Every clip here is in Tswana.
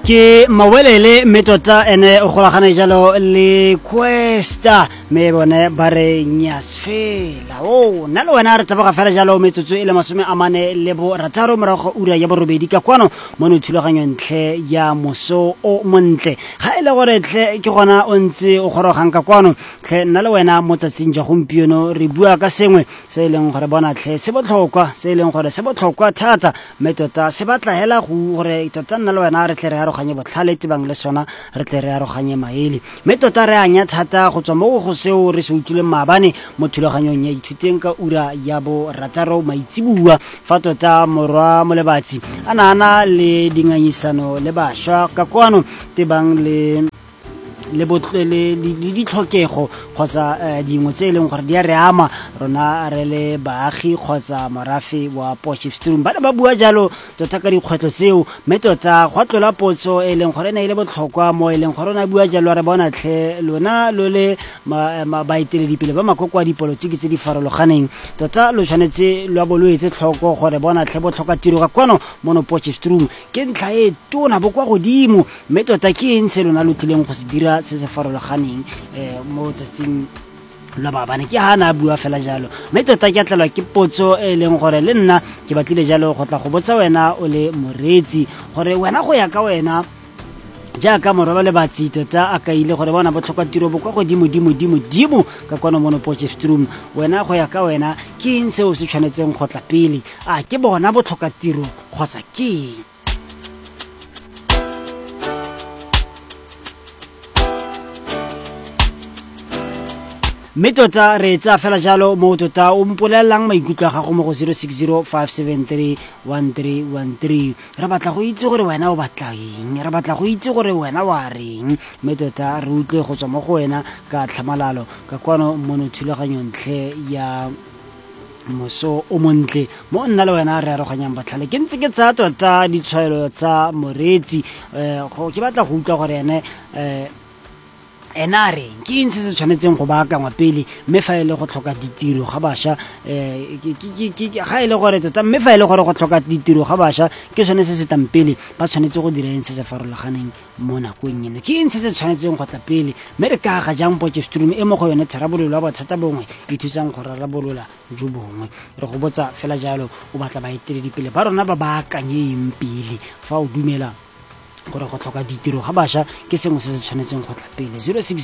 ke mawelele metota ene o golagane jalo le Questa me bone bare nyasfela nna le wena re tabaga fela jalo metsotso e le 46 morago ura ya borobedi ka kwano mo no thulaganyo ntle ya moso o montle ga ile gore tle ke gona o ntse o gorogang ka kwano tle nna le wena mo tsatsing ja gompieno re bua ka sengwe se ileng gore bona tle se botlhokwa se ileng gore se botlhokwa thata metota se batla hela go gore tota nna le wena re tle re aroganye botlhale tebang le sona re tle re aroganye maele metota re anya thata go tswa mo go seo re se utlwileng maabane mo thulaganyong ya ithuteng ka ura ya bo rataro maitsibua fa tota morwa molebatsi ana le dinganyisano le bašwa ka kwano tebang le botlele di ditlhokego kgotsa dingwe tse leng gore di a re ama rona re le baagi kgotsa morafe wa Potchefstroom ba ba bua jalo tota ka dikgwetlo tseo metota go tlola potso e leng gore ne ile botlhokwa mo e leng gore na bua jalo re bona tlhe lona lo le baeteledipele ba makoko a dipolotiki tse di farologaneng tota lo tshwanetse lo bolwetse tlhoko gore bona tlhe botlhoka tiro ka kwano mo Potchefstroom ke ntlha e tona bo kwa godimo metota ke eng se lona lo tlileng go se dira se se farologaneng mo tsatsing la babane ke hana bua fela jalo metota ke tlalwa ke potso e leng gore le nna ke batlile jalo go tla go botsa wena o le moretsi gore wena go ya ka wena jaaka morwa le batsi tota a ka ile gore bona botlhokwa tiro bo kwa godimo ka kwano mo Potchefstroom wena go ya ka wena ke eng se o se tshwanetseng go tla pele a ke bona botlhokwa tiro kgotsa ke metota re tsa fela jalo mo tota o mpolelang maikutlo ga go mo go 0605731313 re batla go itse gore wena o batla eng re batla go itse gore wena wa reng metota re utlwe go tswa mo go wena ka tlhamalalo ka kwano mo no thulaganyo ntle ya moso o montle mo nna le wena re aroganyang batlhale ke ntse ke tsa tota ditshwaelo tsa moretsi go ke batla go utlwa gore ene enare ke eng se se tshwanetseng go baakangwa pele mme fa ile go tlhoka ditiro ga bašwa ga ile gore tota mme fa ile gore go tlhoka ditiro ga bašwa ke sone se se tang pele ba tshwanetse go dira eng se se farologaneng mo nakong eno ke eng se se tshwanetseng go tla pele mme re ka ga jang Potchefstroom e mo go yone tharabololo ya bothata bongwe e thusang go rarabolola jo bongwe re go botsa fela jalo o batla baeteledipele ba rona ba baakanye eng pele fa o dumela gore go tlhoka ditiro ga bašwa ke sengwe se se tshwanetseng go tla pele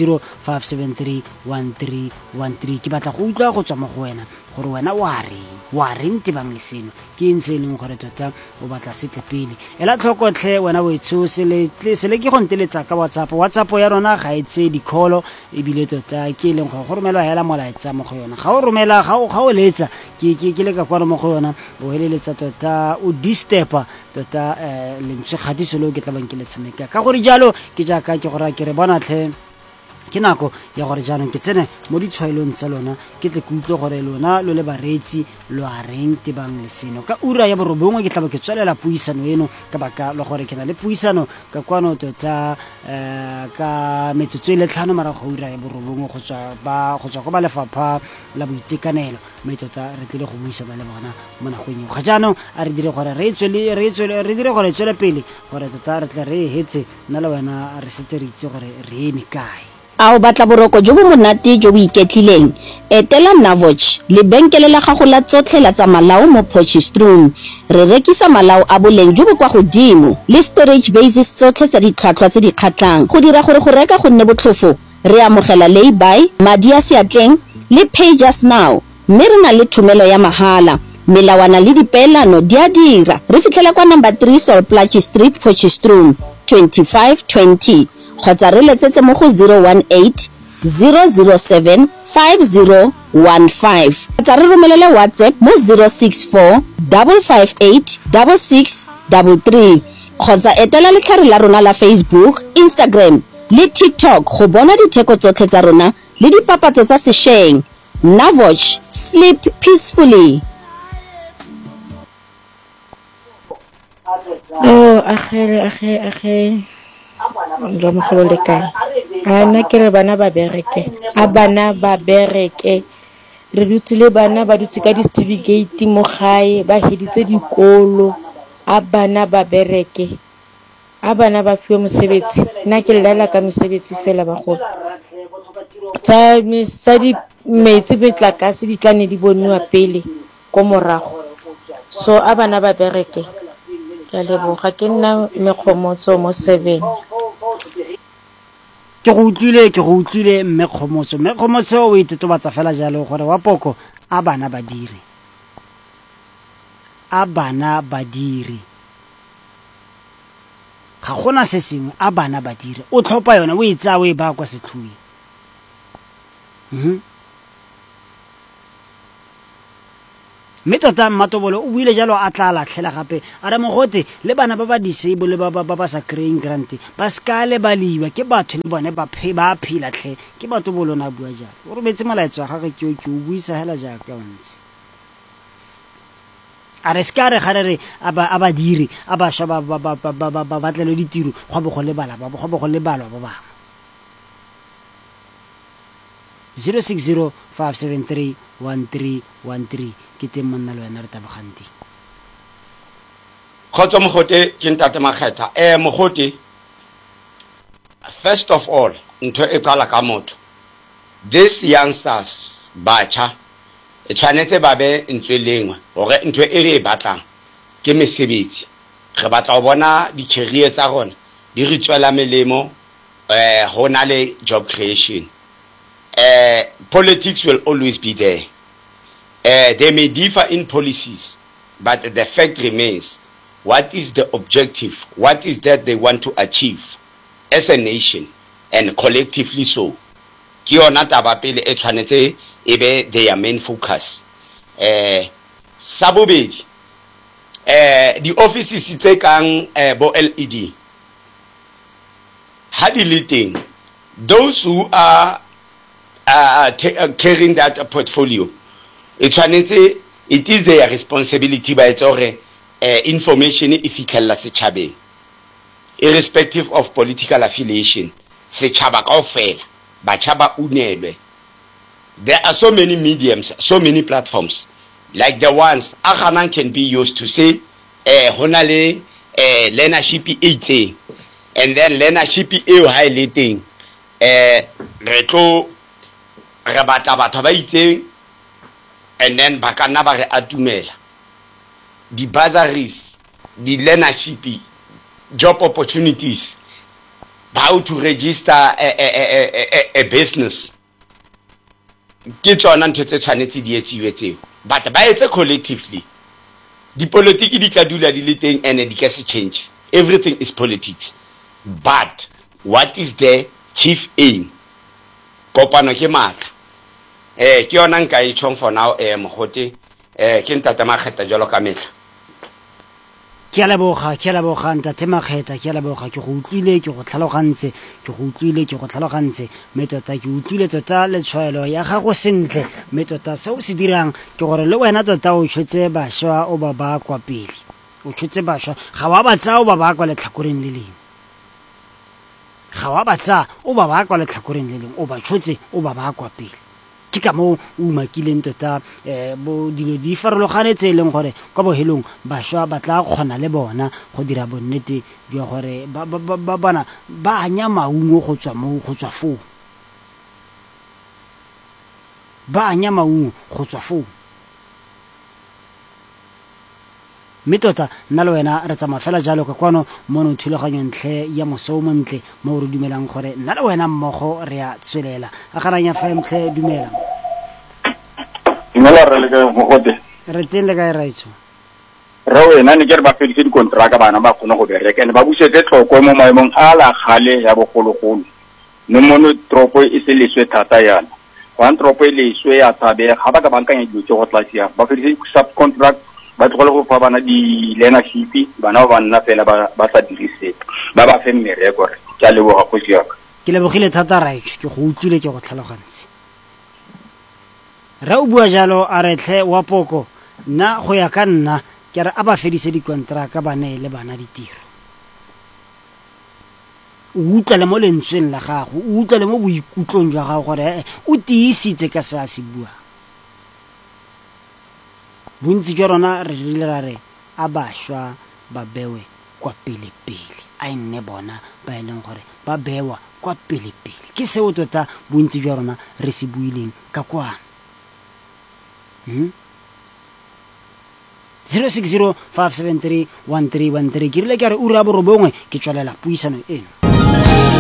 0605731313 ke batla go utlwa go tswa mo go wena gore wena wa reng tebang le seno ke eng se e leng gore tota o batla se tle pele ela tlhokotlhe wena wetso se le ke go nteletsa ka WhatsApp ya rona ga etse dikholo ebile tota ke leng go romelwa hela molaetsa mo go yona ga o romela ga o letsa ke le ka kwano mo go yona o heleletsa tota o distepa tota lentswe khatiso lo ke tla bang ke le tshameka ka gore jalo ke jaaka ke gore ke re bona tlhe ke nako ya gore jaanong ke tsene mo ditshwaelong tsa lona ke tle ke utlwe gore lona lo le baretsi lo a reng tebang le seno ka ura ya borobongwe ke tla ke tswelela puisano eno ka baka le gore ke na le puisano ka kwano tota ka metsotso le tlhano marago ura ya borobongwe go tswa go ba lefapha la boitekanelo mme tota re tlile go buisana le bona mo nakong ga jaanong a re dire gore re dire gore tswele pele gore tota re tle re hetse nna le wena re setse re itse gore re eme kae a o batla boroko jo bo monate jo bo iketlileng etela Navoch lebenkele la gago la tsotlhela tsa malao mo Potchefstroom re rekisa malao a boleng jo bo kwa godimo le storage basis tsotlhe tsa ditlhwatlhwa tse di kgatlang go dira gore go reka go nne botlhofo re amogela lay-by madi a seatleng le pay just now mme re na le thomelo ya mahala melawana le dipeelano di a dira re fitlhela kwa number 3 Solplaatje Street Potchefstroom 2520 kgotsa re letsetse mo go 018 007 5015 kgotsa re romelele WhatsApp mo 064 558 6633 kgotsa etela letlhare la rona la Facebook, Instagram le TikTok go bona ditheko tsotlhe tsa rona le dipapatso tsa sešweng. Navoch, sleep peacefully. Oh, akhe. Lo mogolo le kae ana ke re bana ba bereke re dutse le bana ba dutse ka di-certificate mo gae ba heditse dikolo a bana ba bereke a bana ba fiwe mosebetsi nna ke lela ka mesebetsi fela bagolo tsa di metsi metlakase di tla ne di boniwa pele ko morago so a bana ba bereke ke a leboga ke nna Mekgomotso mo 7 ke go utlwile Mekgomotso o itetobatsa fela jalo gore wa poko a bana ba dire ga gona se sengwe a bana ba dire o tlhopa yona o itsa o e ba kwa setlhuing mme tota Mmatobolo o buile jalo a tla latlhela gape a re mogote le bana ba ba disable ba sa kry-ing grant ba ska le baliwa ke batho le bone ba phela tlhe ke Mmatobolo na bua jalo o robetse molaetso wa gage ke o buisa hela jaaka ontse a re ska re gare re a ba dire a ba sha ba batlelo ditiro go bo go le balwa ba bangwe 060-573-1313 ke teng monna le wena re taboganti khotso mogote ke ntate Makgetha mogote first of all ntho e qala ka motho this youngsters bacha e tshwanetse ba be ntswelengwe hore ntho e re batlang ke mesebetsi re batla go bona di-career tsa rona di re tswela melemo ho na le job creation politics will always be there. They may differ in policies, but the fact remains, what is the objective? What is that they want to achieve as a nation and collectively so? Ki ona taba pele e tshwanetse e be their main focus. Sa bobedi, the offices tse kang bo LED ha di le teng, those who are carrying that portfolio, it is their responsibility by information ifikella setjhabeng, irrespective of political affiliation. Setjhaba kaofela batjha ba unelwe. There are so many mediums, so many platforms, like the ones Aghanan can be used to say honale learnership e, and then learnership e highlighting retlo re batla batho ba itseng, and then ba kana ba re atumela di bursaries, di learnership, job opportunities, how to register a business. Ke tsona ntho tse tshwanetse di etsiwe tseo, but ba etse collectively. Di politiki di tla dula di le teng and di ka se change. Everything is politics, but what is the chief aim? Kopano ke matla. Ke yona nka e tshong for now mogote ke ntate Makgetha jalo ka metla. ke a leboga ntate Makgetha, ke a leboga, ke go utlwile, ke go tlhalogantse, mme tota ke utlwile tota letshwaelo ya gago sentle, mme tota se o se dirang ke gore le wena tota o tshwetse bašwa o ba kwa pele, o tshwetse bašwa ga wa batsa o ba kwa letlhakoreng le leng, o ba tshwetse o ba kwa pele. Ke ka mo o makileng tota bo dilo di farologane tse leng gore kwa bohelong bašwa ba tla kgona le bona go dira bonnete jwa gore bana ba anya maungo go tswa foo. Mme tota nna le wena re tsamaya fela jalo ka kwano mo no thulaganyong ntlhe ya moseo montle mo re dumelang gore nna le wena mmogo re a tswelela a garanya fa ntlhe dumela re le ka mogote re teng le ka iraitso re wena ne ke re ba fedise di kontraka bana ba kgona go bereka ene ba busetse tlhoko mo maemong a la gale ya bogologolo ne mono tropo e se leswe thata yana wa tropo e leswe ya tsabe ga ba ka bankanya dilo tse go tlatsia ba fedise subcontract ba tlogole go fa bana di learnership bana ba nna fela ba sa dirise ba ba fe mmereko re tsa leboga go siaka ke lebogile thata right ke go utlwile ke go tlhalogantse ra o bua jalo a retlhe wa poko nna go ya ka nna ke re a ba fedise dikontraka ba ne le bana ditiro, o utlwa le mo lentsweng la gago, o utlwa le mo boikutlong jwa gago gore o tiisitse ka se a se bua. Bontsi jwa rona re rile ra re a bašwa ba bewe kwa pele. a nne bona ba e leng gore ba bewa kwa pele-pele ke seo tota bontsi jwa rona re se buileng ka kwana 060 573 1313 ke rile ke re ura borobongwe ke tswalela puisano eno